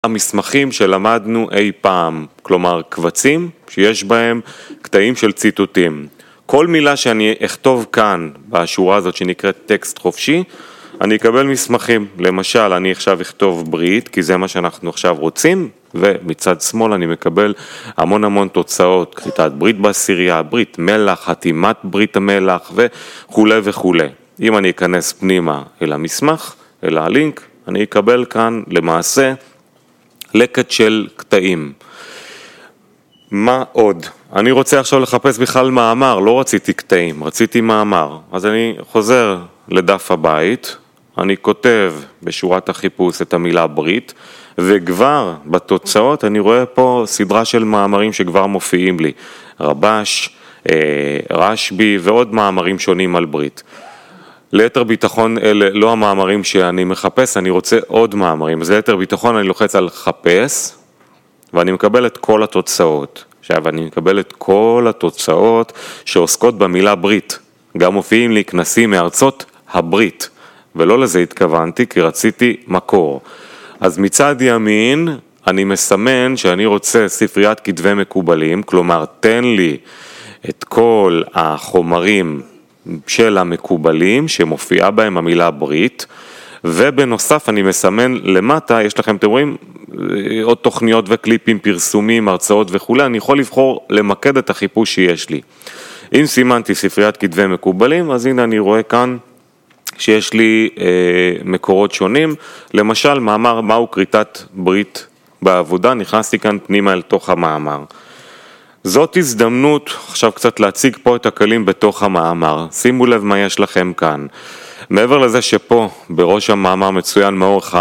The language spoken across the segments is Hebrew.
המסמכים שלמדנו אי פעם, כלומר קבצים שיש בהם קטעים של ציטוטים. כל מילה שאני אכתוב כאן בשורה הזאת שנקראת טקסט חופשי, אני אקבל מסמכים. למשל, אני עכשיו אכתוב ברית, כי זה מה שאנחנו עכשיו רוצים, ומצד שמאל אני מקבל המון תוצאות, כריתת ברית בעשירייה, ברית מלח, חתימת ברית המלח וכו' וכו'. אם אני אכנס פנימה אל המסמך, אל הלינק, אני אקבל כאן למעשה לקט של קטעים. מה עוד? אני רוצה עכשיו לחפש בכלל מאמר, לא רציתי קטעים, רציתי מאמר. אז אני חוזר לדף הבית, אני כותב בשורת החיפוש את המילה ברית, וכבר בתוצאות אני רואה פה סדרה של מאמרים שכבר מופיעים לי. רבש, רשבי ועוד מאמרים שונים על ברית. ליתר ביטחון אלה לא המאמרים שאני מחפש, אני רוצה עוד מאמרים. אז ליתר ביטחון אני לוחץ על חפש, ואני מקבל את כל התוצאות. עכשיו אני מקבל את כל התוצאות שעוסקות במילה ברית. גם מופיעים לי כנסים מארצות הברית, ולא לזה התכוונתי כי רציתי מקור. אז מצד ימין אני מסמן שאני רוצה ספריית כתבי מקובלים, כלומר תן לי את כל החומרים של המקובלים שמופיעה בהם המילה ברית, ובנוסף אני מסמן למטה, יש לכם, אתם רואים, עוד תוכניות וקליפים, פרסומים, הרצאות וכו', אני יכול לבחור למקד את החיפוש שיש לי. אם סימנתי ספריית כתבי מקובלים, אז הנה אני רואה כאן שיש לי מקורות שונים, למשל מאמר מהו כריתת ברית בעבודה, נכנסתי כאן פנימה אל תוך המאמר. זאת הזדמנות עכשיו קצת להציג פה את הכלים בתוך המאמר. שימו לב מה יש לכם כאן. מעבר לזה שפה בראש המאמר מצוין מאורך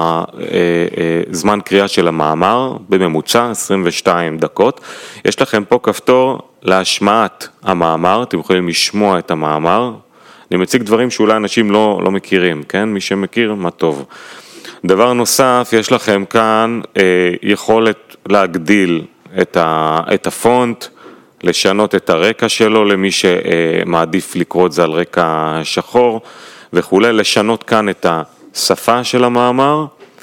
זמן קריאה של המאמר, בממוצע 22 דקות. יש לכם פה כפתור להשמעת המאמר, אתם יכולים לשמוע את המאמר. אני מציג דברים שאולי אנשים לא מכירים, כן? מי שמכיר, מה טוב. דבר נוסף, יש לכם כאן יכולת להגדיל את הפונט, לשנות את הרקע שלו למי שמעדיף לקרוא את זה על רקע שחור וכו', לשנות כאן את השפה של המאמר,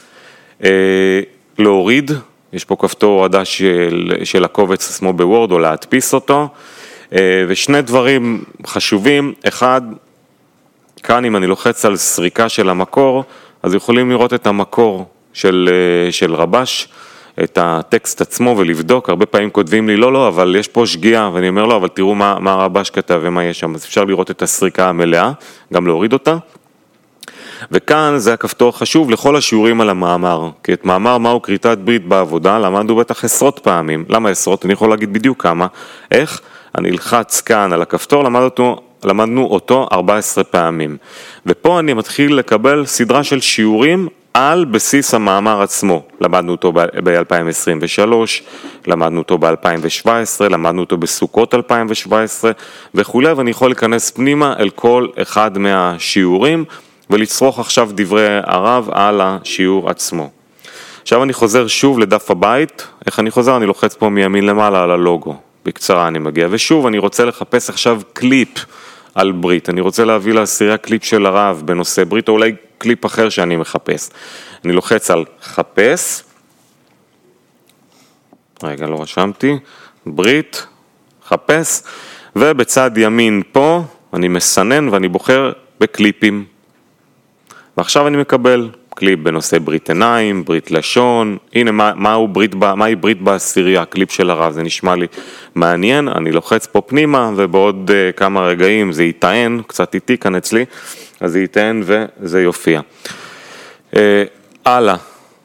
להוריד, יש פה כפתור הורדה של הקובץ עצמו בוורד או להדפיס אותו, ושני דברים חשובים, אחד, כאן אם אני לוחץ על סריקה של המקור, אז יכולים לראות את המקור של רבש, את הטקסט עצמו ולבדוק, הרבה פעמים כותבים לי לא, אבל יש פה שגיאה, ואני אומר לו, אבל תראו מה רבש כתב ומה יש שם, אז אפשר לראות את הסריקה המלאה, גם להוריד אותה. וכאן זה הכפתור חשוב לכל השיעורים על המאמר, כי את מאמר מהו כריתת ברית בעבודה, למדנו בטח עשרות פעמים. למה עשרות? אני יכול להגיד בדיוק כמה. איך? אני אלחץ כאן על הכפתור, למדנו אותו 14 פעמים. ופה אני מתחיל לקבל סדרה של שיעורים על בסיס המאמר עצמו. למדנו אותו ב-2023, למדנו אותו ב-2017, למדנו אותו בסוכות 2017 וכו', ואני יכול להיכנס פנימה אל כל אחד מהשיעורים ולצרוך עכשיו דברי הרב על השיעור עצמו. עכשיו אני חוזר שוב לדף הבית. איך אני חוזר? אני לוחץ פה מימין למעלה על הלוגו. בקצרה אני מגיע. ושוב אני רוצה לחפש עכשיו קליפ על ברית. אני רוצה להביא לעשירייה קליפ של הרב בנושא ברית, או אולי קליפ אחר שאני מחפש. אני לוחץ על חפש. רגע, לא רשמתי. ברית, חפש. ובצד ימין פה אני מסנן ואני בוחר בקליפים. ועכשיו אני מקבל קליפ בנושא ברית עיניים, ברית לשון. הנה מהי ברית בעשירייה, קליפ של הרב, זה נשמע לי מעניין. אני לוחץ פה פנימה ובעוד כמה רגעים זה יטען, קצת איטי כאן אצלי, אז זה יטען וזה יופיע. הלאה.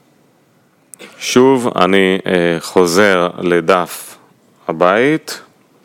שוב אני חוזר לדף הבית,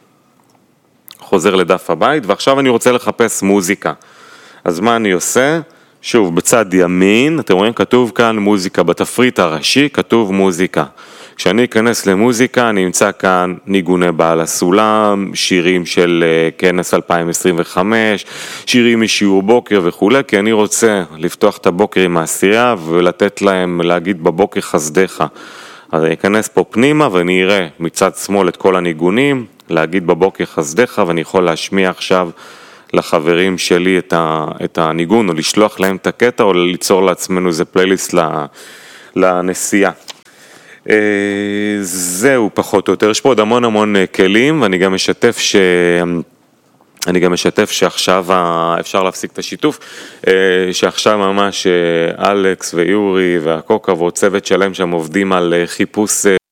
ועכשיו אני רוצה לחפש מוזיקה. אז מה אני עושה? שוב, בצד ימין, אתם רואים, כתוב כאן מוזיקה, בתפריט הראשי כתוב מוזיקה. כשאני אכנס למוזיקה, אני אמצא כאן ניגוני בעל הסולם, שירים של כנס 2025, שירים משיעור בוקר וכו', כי אני רוצה לפתוח את הבוקר עם העשירייה ולתת להם להגיד בבוקר חסדך. אז אני אכנס פה פנימה ואני אראה מצד שמאל את כל הניגונים, להגיד בבוקר חסדך, ואני יכול להשמיע עכשיו לחברים שלי את הניגון, או לשלוח להם את הקטע, או ליצור לעצמנו איזה פלייליסט לנסיעה. זהו פחות או יותר, יש פה עוד המון כלים, ואני גם משתף שעכשיו אפשר להפסיק את השיתוף, שעכשיו ממש אלכס ויורי והקוקה ועוד צוות שלהם שם עובדים על חיפוש